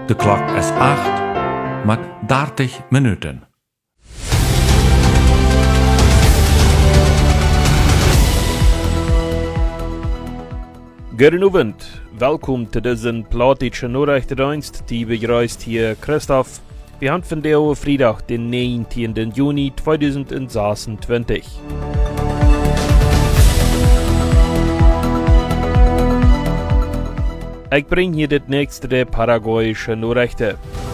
De klok is 8 met 30 minuten. Goedenavond, welkom zu diesem Plattdeutschen Nachrichtendienst, die begrüßt hier Christoph. Wir haben von der Freitag, den 19. Juni 2026. Ich bringe hier das nächste der paraguayische Nachrichten.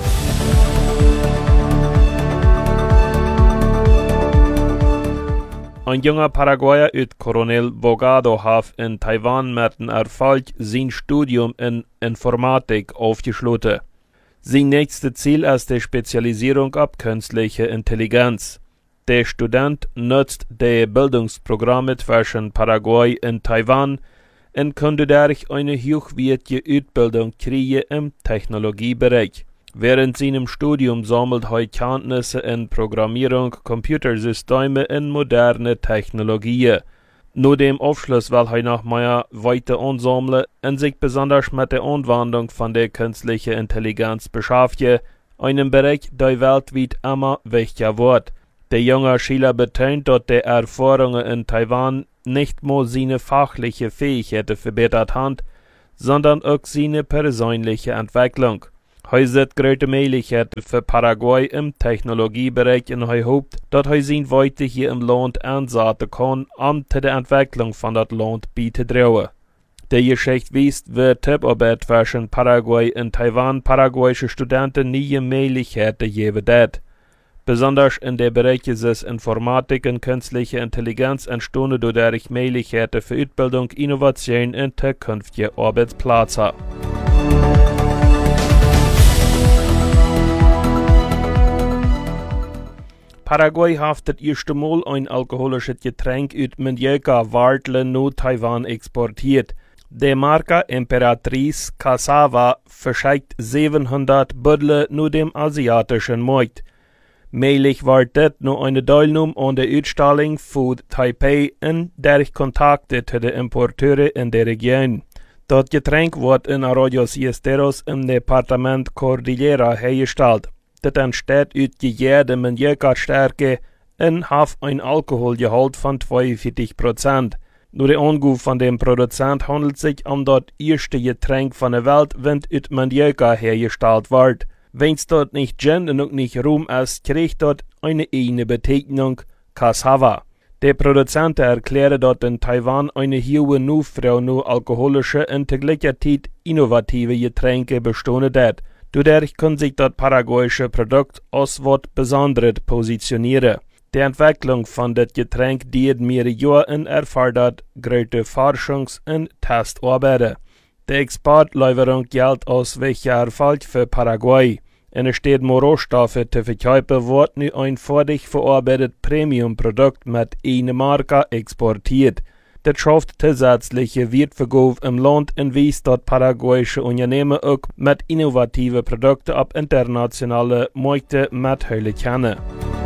Ein junger Paraguayer uit Coronel Bogado hat in Taiwan mit einem Erfolg sein Studium in Informatik aufgeschlossen. Sein nächstes Ziel ist die Spezialisierung auf künstliche Intelligenz. Der Student nutzt die Bildungsprogramme zwischen Paraguay und Taiwan und konnte dadurch eine hochwertige Ausbildung kriegen im Technologiebereich. Während seinem Studium sammelt er Kenntnisse in Programmierung, Computersysteme und moderne Technologien. Nach dem Abschluss will er noch mehr weiter ansammeln und sich besonders mit der Anwendung von der künstlichen Intelligenz beschäftigen, einem Bereich, der weltweit immer wichtiger wird. Der junge Schüler betont, dass die Erfahrungen in Taiwan nicht nur seine fachliche Fähigkeiten verbessert haben, sondern auch seine persönliche Entwicklung. Er sieht große Möglichkeiten für Paraguay im Technologiebereich und er hofft, dass er sein weiter hier im Land einsetzen kann, um zu der Entwicklung von das Land beizutragen. Die Geschichte weist, wie Tipparbeit zwischen Paraguay und Taiwan paraguayische Studenten neue Möglichkeiten geben hat. Besonders in der Bereiche des Informatik und künstliche Intelligenz entstehen dadurch Möglichkeiten für Ausbildung, Innovation und zukünftige Arbeitsplätze. Paraguay hat das erste Mal ein alkoholisches Getränk aus Mandioca-Wurzeln nach Taiwan exportiert. Die Marke Imperatrice Cassava verschickt 700 Bündel nach dem asiatischen Markt. Möglich war das nur eine Teilnahme an der Ausstellung Food Taipei und durch Kontakte zu den Importeuren in der Region. Das Getränk wird in Arroyos y Esteros im Departement Cordillera hergestellt. Das entsteht aus gegärter Mandioca-Stärke und hat ein Alkoholgehalt von 42%. Nur der Angabe von dem Produzent handelt sich um das erste Getränk von der Welt, wenn aus Mandioca hergestellt wird. Wenn es dort nicht Gin und nicht Rum ist, kriegt dort eine eigene Bezeichnung, Cassava. Der Produzent erklärte, dass in Taiwan eine hohe Nachfrage nach alkoholische und zur gleichen Zeit innovative Getränke bestehen hat. Dadurch kann sich das paraguayische Produkt als was Besonderes positionieren. Die Entwicklung von das Getränk dauert mehrere Jahre und erfordert große Forschungs- und Testarbeiten. Die Exportlieferung gilt als wichtiger Erfolg für Paraguay. Und es steht mehr Rohstoffe zu verkaufen, wird nun ein fertig verarbeitetes Premium-Produkt mit einer Marke exportiert. Das schafft zusätzliche Wertvergabe im Land und weist, dass paraguayische Unternehmen auch mit innovativen Produkten auf internationale Märkte mithalten können.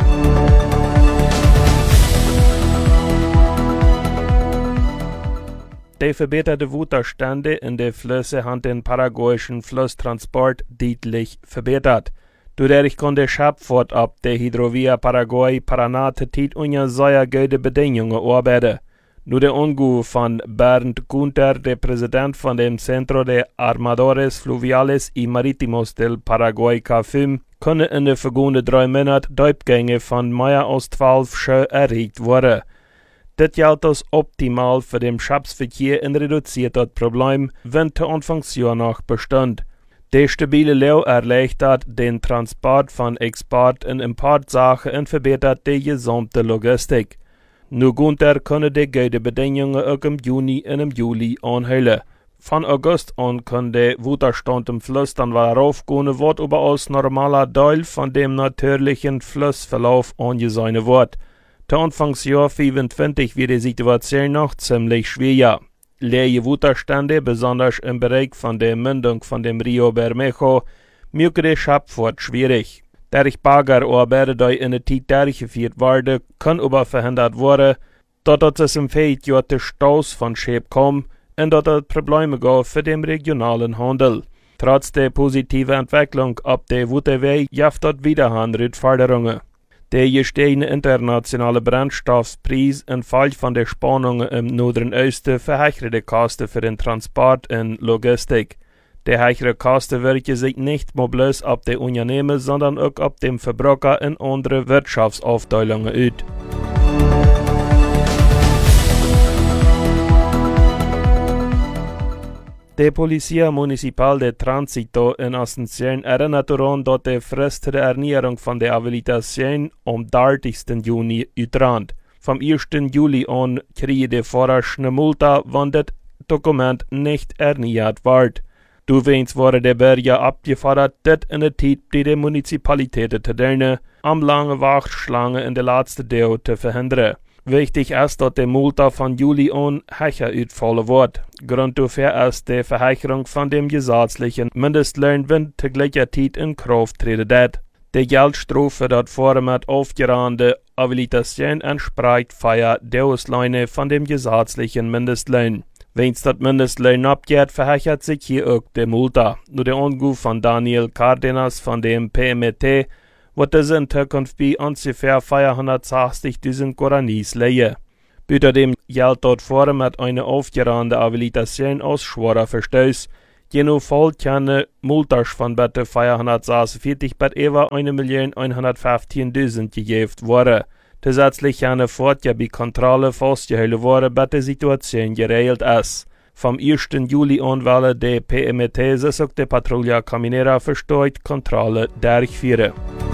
Die verbesserte Wasserstände in den Flüssen haben den paraguayischen Flusstransport deutlich verbessert. Dadurch kann der Schifffahrt ab der Hidrovia Paraguay-Paraná unter sehr guten Bedingungen arbeiten. Nur der Angabe von Bernd Gunther, der Präsident von dem Centro de Armadores Fluviales y Marítimos del Paraguay CAFIM, können in den vergangenen 3 Monaten Durchgänge von mehr als 12 Schiffen erreicht worden. Das gilt als optimal für den Schiffsverkehr und reduziert das Problem, wenn der Anfangsjahr noch bestand. Der stabile Leu erleichtert den Transport von Export- und Importsachen und verbessert die gesamte Logistik. Nur Gunther können die guten Bedingungen auch im Juni und im Juli anhalten. Von August an kann der Wasserstand im Fluss dann wieder raufgehen, wird aber als normaler Teil von dem natürlichen Flussverlauf angesehen wird. Der Anfangsjahr 25 wird die Situation noch ziemlich schwer. Leere Wasserstände, besonders im Bereich von der Mündung von dem Rio Bermejo, machen die Schifffahrt schwierig. Durch Baggerarbeiten, die in der Zeit durchgeführt werden, kann aber verhindert werden, dass es im Fähigkeit zu Staus von Schiffen kommt und dass es Probleme gibt für den regionalen Handel. Trotz der positiven Entwicklung ab der guten Weg gibt dort wieder Herausforderungen. Der gestiegene internationale Brennstoffpreis in Fall von der Spannungen im Norderen Osten verhöchert die Kosten für den Transport und Logistik. Die höhere Kosten wirken sich nicht nur bloß auf die Unternehmen, sondern auch auf den Verbraucher in andere Wirtschaftsaufteilungen aus. Die Polizia Municipal de Transito in Asunción erinnert daran, dass die Frist der Erneuerung von der Habilitation am 30. Juni utrand. Vom 1. Juli an kriegt der Fahrer eine Multa, wenn das Dokument nicht erneuert wird. Doweens worden de Bürger abgefordert, das in der Zeit bei den Municipalitäten zu tun, am lange Wachtschlange in der letzten Deo zu verhindern. Wichtig ist, dass die Multa von Juli an höher ausfallen wird. Grund dafür ist die Verhöcherung von dem gesetzlichen Mindestlohn, wenn zu gleicher Zeit in Kraft treten wird. Die Geldstrafe, das vor mit aufgerahmte Habilitation entspricht feier der Auslöhne von dem gesetzlichen Mindestlohn. Wenn das Mindestlohn abgeht, verhöchert sich hier auch die Multa. Nur der Anruf von Daniel Cardenas von dem PMT wird es in Zukunft bei ungefähr 460.000 Guaranis liegen. Außerdem gilt dort vor mit einer aufgerahmten Habilitation aus schwerer Verstoß. Jeno Fall kann Multas von bitte 446 bis etwa 1.115.000 gegeben werden. Zusätzlich kann fortja bei Kontrolle festgehalten werden, bis die Situation geregelt ist. Vom 1. Juli an will die PMT sich auch die Patrouille Caminera verstärkt Kontrolle durchführen.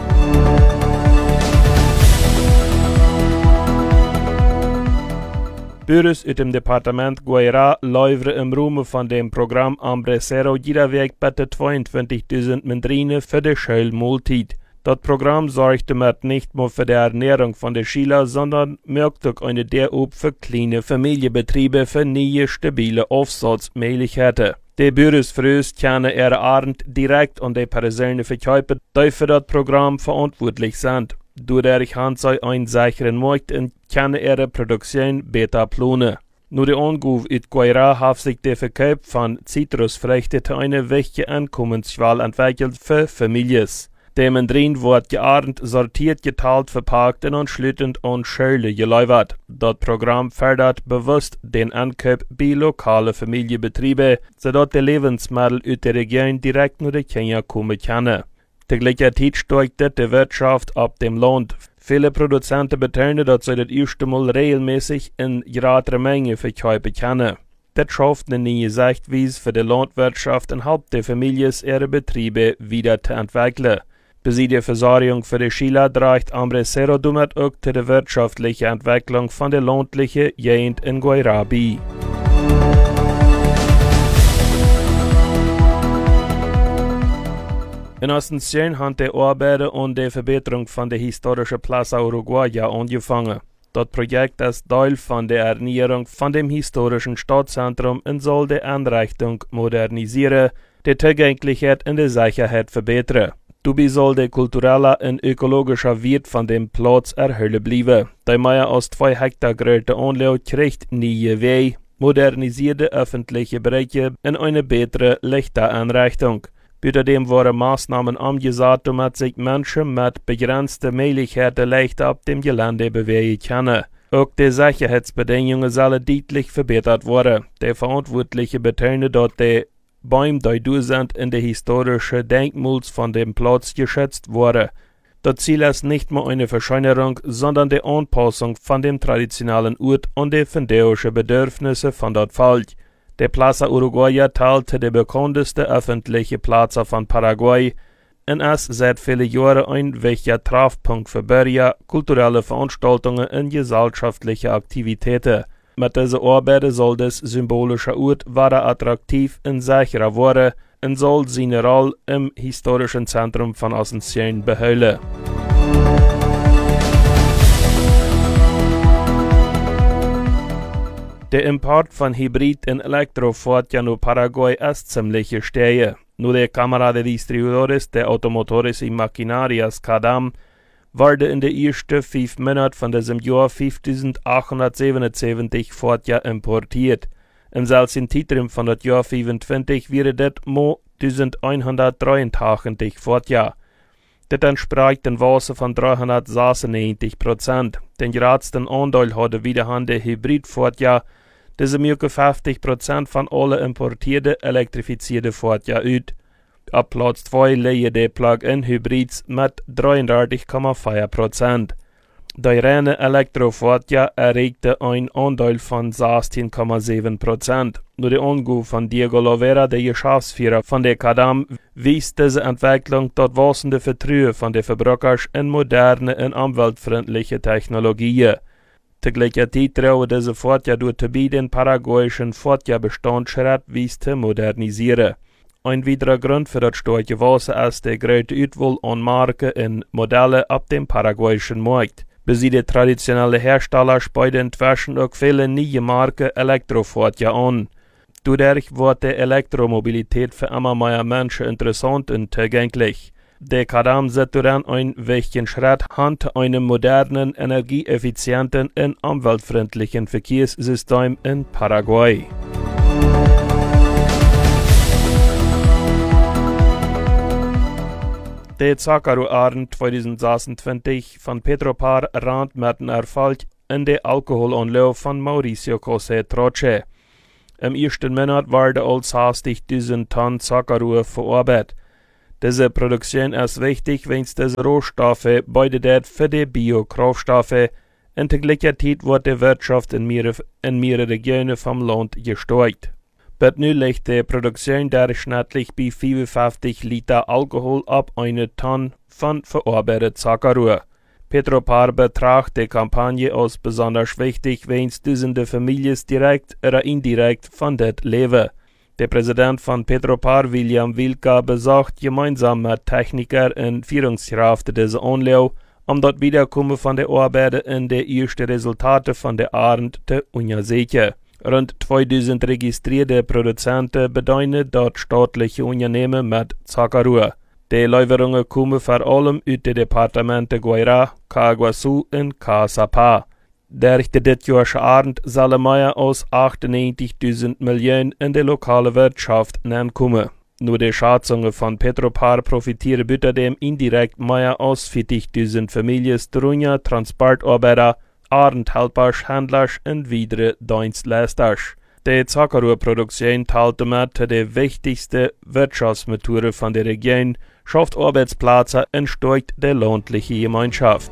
Büros aus dem Departement Guairá laufen im Rahmen von dem Programm Hambre Cero jeder Weg bitte 22.000 Mandrine für die Schulmahlzeit. Das Programm sorgt damit nicht nur für die Ernährung von den Schülern, sondern merkt auch eine derop für kleine Familienbetriebe für neue, stabile Aufsatzmöglichkeiten. Die Büros frühst können ihre Abend direkt an die Personen verkaufen, die für das Programm verantwortlich sind. Dadurch haben sie einen sicheren Markt und können ihre Produktion besser planen. Nur der Anruf in Guairá hat sich der Verkauf von Zitrusfrüchten zu einer wichtigen Einkommensquelle entwickelt für Familien. Demendrin wird geordnet, sortiert, geteilt, verpackt und anschließend an Schule geliefert. Das Programm fördert bewusst den Ankauf bei lokalen Familienbetrieben, sodass die Lebensmittel aus der Region direkt nach den Kindern kommen können. Zur gleichen Zeit steigt die Wirtschaft auf dem Land. Viele Produzenten betonen, dass sie das erste Mal regelmäßig in größerer Menge verkaufen können. Das schafft eine neue Sichtweise für die Landwirtschaft und hilft den Familien, ihre Betriebe wieder zu entwickeln. Bei der Versorgung für die Schüler trägt Hambre Cero damit auch zu der wirtschaftlichen Entwicklung von der ländlichen Gegend in Guairá bei. In Asunción haben die Arbeiten und die Verbesserung von der historischen Plaza Uruguaya angefangen. Das Projekt ist Teil von der Erneuerung von dem historischen Stadtzentrum und soll die Einrichtung modernisieren, die Zugänglichkeit und die Sicherheit verbessern. Dabei soll der kulturelle und ökologische Wert von dem Platz erhalten bleiben. Der mehr als 2 Hektar große Anlage kriegt neue Wege, modernisierte öffentliche Bereiche und eine bessere Lichtereinrichtung. Außerdem wurden Maßnahmen umgesetzt, damit sich Menschen mit begrenzten Möglichkeiten leichter auf dem Gelände bewegen können. Auch die Sicherheitsbedingungen sollen deutlich verbessert werden. Der Verantwortliche betonen, dass die Bäume, die sind, in der historischen Denkmals von dem Platz geschützt wurden. Das Ziel ist nicht nur eine Verschönerung, sondern die Anpassung von dem traditionellen Ort an die fendeischen Bedürfnisse von dort Volk. Der Plaza Uruguaya teilte der bekannteste öffentliche Plaza von Paraguay und ist seit vielen Jahren ein wichtiger Treffpunkt für Bürger, kulturelle Veranstaltungen und gesellschaftliche Aktivitäten. Mit dieser Arbeit soll das symbolische Ort weiter attraktiv und sicherer werden und soll seine Rolle im historischen Zentrum von Asunción behalten. Der Import von Hybrid- und Elektrofahrzeugen nach Paraguay ist ziemlich gestiegen. Nur der Cámara de Distribuidores de Automotores y Maquinarias CADAM wurde in den ersten 5 Monaten von diesem Jahr 5.877 Fahrzeuge importiert. Im selben Zeitraum von das Jahr 25 wäre das mal 1183 Fortjahr. Das entspricht den Wasser von 396%. Den größten Anteil hatte wiederum der Hybrid-Fortjahr, diese mögen 50% von allen importierten elektrifizierten Fortjahr ut. Auf Platz 2 liegen die Plug-in-Hybrids mit 33,4%. Die reine Elektrofortjahr erregte einen Anteil von 16,7%. Nur der Angabe von Diego Lovera, der Geschäftsführer von der Cadam, wies diese Entwicklung dort wachsende Vertrauen von den Verbrauchern in moderne und umweltfreundliche Technologien. Tegelijkertijd trauen diese Fortjahr durch den paraguayischen Fortjahrbestandsschritt wies zu modernisieren. Ein weiterer Grund für das starke Wasser ist der große Auswahl an Marken und Modellen auf dem paraguayischen Markt. Bis die traditionelle Hersteller spielen inzwischen auch viele neue Marken Elektrofortjahr an. Dadurch wird die Elektromobilität für immer mehr Menschen interessant und zugänglich. Der Cadam setzt dann einen wichtigen Schritt hin zu einem modernen, energieeffizienten und umweltfreundlichen Verkehrssystem in Paraguay. Der Zacaro-Abend 2026 von Petropar rand mit einem Erfolg in der Alkoholanlage von Mauricio José Troche. Im ersten Monat wurde als 60.000 Tonnen Zacaro verarbeitet. Diese Produktion ist wichtig, wenn es diese Rohstoffe bedeutet für die Biokraftstoffe. In der Zeit wird die Wirtschaft in mehreren Regionen vom Land gesteuert. Bet nu liegt die Produktion durchschnittlich bei 55 Liter Alkohol ab eine Tonne von verarbeitetem Zacaro. Petropar betrachtet die Kampagne als besonders wichtig, wenn es tausende Familien direkt oder indirekt von das leben. Der Präsident von Petropar, William Wilka, besucht gemeinsam mit Technikern und Führungskräften diese Anlage, das Wiederkommen von der Arbeit und die ersten Resultate von der Abend zu untersuchen. Rund 2000 registrierte Produzenten bedienen dort staatliche Unternehmen mit Zacaro. Die Lieferungen kommen vor allem aus den Departementen Guairá, Caguaçu und Caçapá. Durch den diesjährigen Abend sollen mehr als 98.000 Millionen in die lokale Wirtschaft kommen. Nur die Schätzungen von Petropar profitieren außerdem indirekt mehr als 40.000 Familien, darunter Transportarbeiter, Abendhelpers, Händlers und weitere Dienstleister. Die Zacaro-Produktion teilt damit die wichtigste Wirtschaftsmethode von der Region, schafft Arbeitsplätze und stärkt die ländliche Gemeinschaft.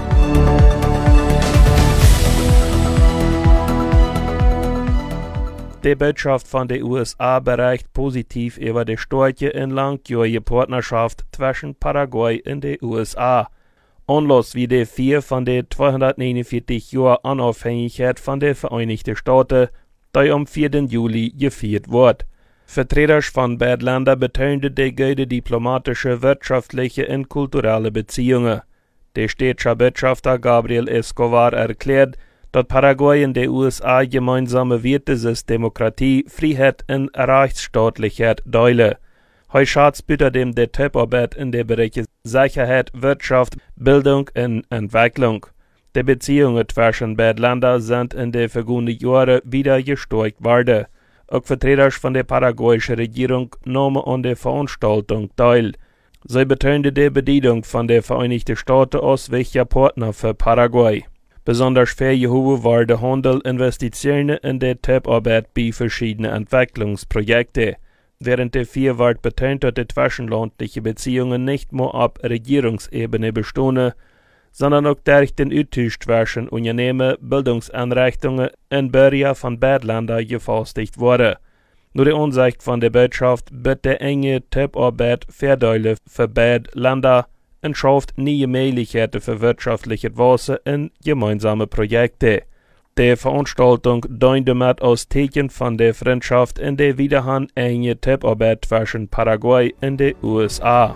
Die Botschaft von den USA berichtet positiv über die starke und langjährige Partnerschaft zwischen Paraguay und den USA. Anlass wie die 4 von den 249 Jahren Unabhängigkeit von den Vereinigten Staaten, die am 4. Juli gefeiert wird. Vertreter von beiden Ländern betonten die gute diplomatische, wirtschaftliche und kulturelle Beziehungen. Der städtische Botschafter Gabriel Escobar erklärt, dass Paraguay und die USA gemeinsame Werte sind Demokratie, Freiheit und Rechtsstaatlichkeit teilen. Heute schätzt außerdem die Zusammenarbeit in den Bereichen Sicherheit, Wirtschaft, Bildung und Entwicklung. Die Beziehungen zwischen beiden Ländern sind in den vergangenen Jahren wieder gestärkt worden. Auch Vertreter von der paraguayischen Regierung nahmen an der Veranstaltung teil. Sie betonten die Bedeutung von den Vereinigten Staaten als wichtiger Partner für Paraguay. Besonders hervorgehoben war der Handel, Investitionen in die Zusammenarbeit bei verschiedenen Entwicklungsprojekten. Während der 4 wird betont, dass die zwischenlandliche Beziehungen nicht nur auf Regierungsebene bestehen, sondern auch durch den Austausch zwischen Unternehmen, Bildungseinrichtungen und Bürgern von beiden Ländern gefestigt wurde. Nur die Ansicht von der Botschaft wird die enge Zusammenarbeit Vorteile für beide Länder und schafft neue Möglichkeiten für wirtschaftliches Wachstum in gemeinsame Projekte. Die Veranstaltung dient damit als Zeichen von der Freundschaft und der wiederum enge Zusammenarbeit zwischen Paraguay und den USA.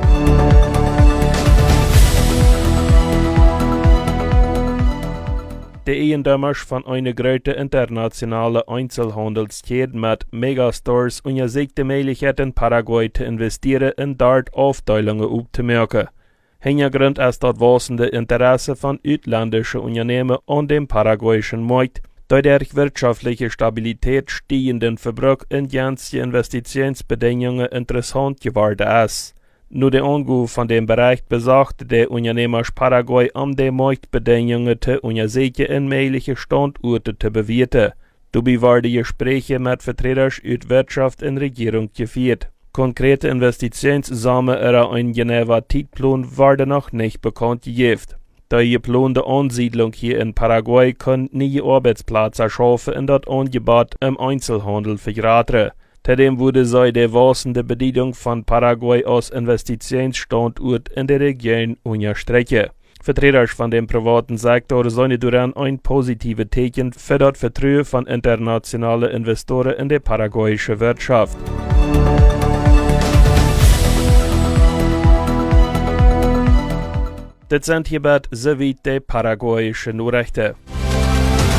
Die Eigentümer von einer großen internationalen Einzelhandelskette mit Megastores untersucht die Möglichkeit in Paraguay zu investieren und dort Aufteilungen aufzumerken. Hintergrund ist das wachsende Interesse von ausländischen Unternehmen an dem paraguayischen Markt, Durch wirtschaftliche Stabilität stehenden Verbrauch in ganze Investitionsbedingungen interessant geworden ist. Nur der Anruf von dem Bericht besagte, der Unternehmer Paraguay am den Marktbedingungen zu untersuchen in mögliche Standorte zu bewerten. Dabei waren Gespräche mit Vertretern aus Wirtschaft und Regierung geführt. Konkrete Investitionssumme oder ein genauer Zeitplan waren noch nicht bekannt gegeben. Die geplante Ansiedlung hier in Paraguay kann neue Arbeitsplätze schaffen und das Angebot im Einzelhandel vergrößern. Zudem wurde sie die wachsende Bedeutung von Paraguay als Investitionsstandort in der Region unterstreichen. Vertreter von dem privaten Sektor seien daran ein positives Zeichen für das Vertrauen von internationalen Investoren in die paraguayische Wirtschaft. Das sind hierbei soweit die paraguayischen Nachrichten.